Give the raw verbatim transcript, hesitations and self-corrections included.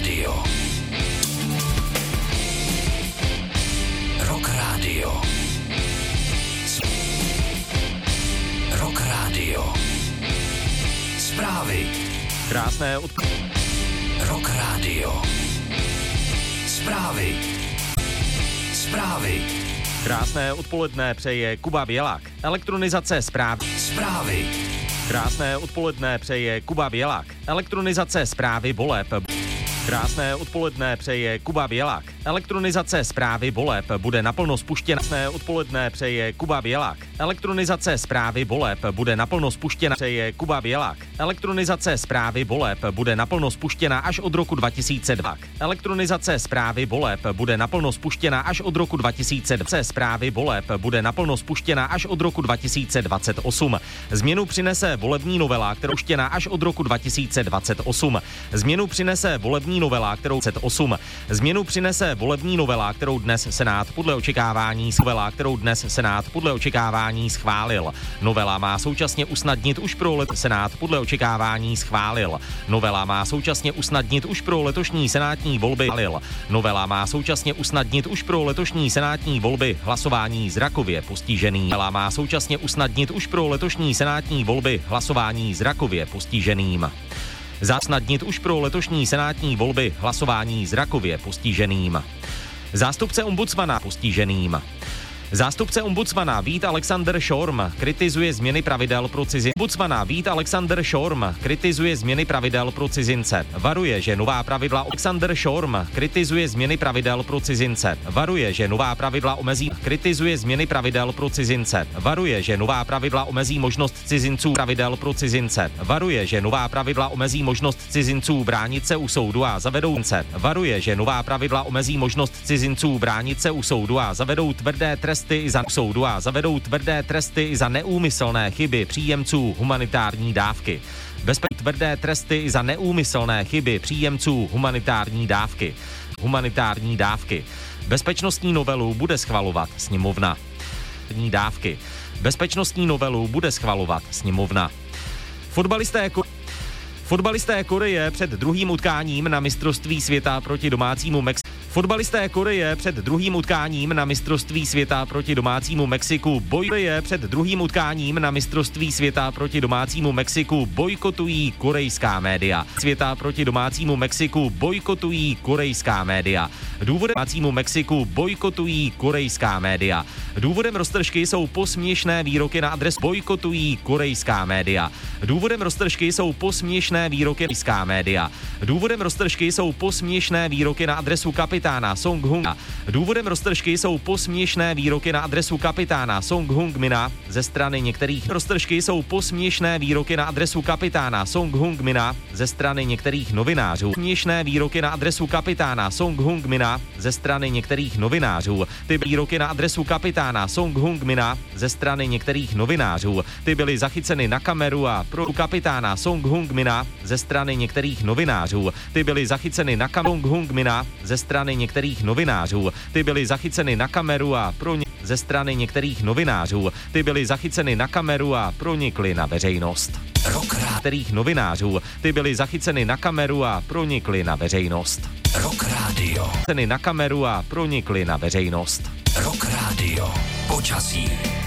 Rádio. Rock Rádio. Rock Rádio. Zprávy. Krásné od... Rock Rádio. Zprávy. Zprávy. Krásné odpoledne přeje Kuba Bělák. Elektronizace zpráv. Zprávy. Krásné odpoledne přeje Kuba Bělák. Elektronizace zprávy voleb. Krásné odpoledne přeje Kuba Bělák. Elektronizace zprávy voleb bude naplno spuštěna. Krásné odpoledne přeje Kuba Bělák. Elektronizace zprávy voleb bude naplno spuštěna. Přeje Kuba Bělák. Elektronizace zprávy voleb bude naplno spuštěna až od roku dva tisíce dva. Elektronizace zprávy voleb bude naplno spuštěna až od roku dva tisíce dva. Zprávy voleb bude naplno spuštěna až od roku dva tisíce dvacet osm. Změnu přinese volební novela, kterou spuštěna až od roku dva tisíce dvacet osm. Změnu přinese volební novela, kterou dvacet osm. Změnu přinese volební novela, kterou dnes Senát podle očekávání novela, kterou dnes Senát podle očekávání schválil. Novela má současně usnadnit už pro let Senát podle očekávání schválil. Novela má současně usnadnit už pro letošní senátní volby schválil. Novela má současně usnadnit už pro letošní senátní volby hlasování zrakově postižený. Novela má současně usnadnit už pro letošní senátní volby hlasování zrakově postiženým. Zasnadnit už pro letošní senátní volby hlasování zrakově postiženým. Zástupce ombudsmana postiženým. Zástupce ombudsmana Vít Alexander Šorm kritizuje změny pravidel pro cizince. Ombudsmana Vít Alexander Šorm kritizuje změny pravidel pro cizince. Varuje, že nová pravidla Alexander Šorm kritizuje změny pravidel pro cizince. Varuje, že nová pravidla omezí kritizuje změny pravidel pro cizince. Varuje, že nová pravidla omezí možnost cizinců pravidel pro cizince. Varuje, že nová pravidla omezí možnost cizinců bránit se u soudu a zavedou se. Varuje, že nová pravidla omezí možnost cizinců bránit se u soudu a zavedou tvrdé tresty i za soudu a zavedou tvrdé tresty i za neúmyslné chyby příjemců humanitární dávky. Bezpe- tvrdé tresty i za neúmyslné chyby příjemců humanitární dávky. Humanitární dávky. Bezpečnostní novelu bude schvalovat sněmovna. Dávky. Bezpečnostní novelu bude schvalovat sněmovna. Fotbalisté jako Fotbalisté Koreje před druhým utkáním na mistrovství světa proti domácímu Mexiku. Fotbalisté Koreje před druhým utkáním na mistrovství světa proti domácímu Mexiku bojuje před druhým utkáním na mistrovství světa proti domácímu Mexiku bojkotují korejská média. Světa proti domácímu Mexiku bojkotují korejská média. Důvodem domácímu Mexiku bojkotují korejská média. Důvodem roztržky jsou posměšné výroky na adresu bojkotují korejská média. Důvodem roztržky jsou posměšné výroky korejská média. Důvodem roztržky jsou posměšné výroky na adresu kapitána Song Hunga. Důvodem roztržky jsou posměšné výroky na adresu kapitána Song Hung-mina ze strany některých roztržky jsou posměšné výroky na adresu kapitána Song Hung-mina ze strany některých novinářů. Směšné výroky na adresu kapitána Song Hung-mina ze strany některých novinářů. Ty výroky na adresu kapitána Song Hung-mina ze strany některých novinářů. Ty byly zachyceny na kameru a pro kapitána Song Hung-mina ze strany některých novinářů. Ty byly zachyceny na kameru Song Hung-mina ze strany některých novinářů. Ty byly zachyceny na kameru a pro ně... ze strany některých novinářů. Ty byly zachyceny na kameru a pronikly na veřejnost. Rock Rádio. Některých novinářů. Ty byly zachyceny na kameru a pronikly na veřejnost. Rock Rádio. Na kameru a pronikly na veřejnost. Rock Rádio. Počasí.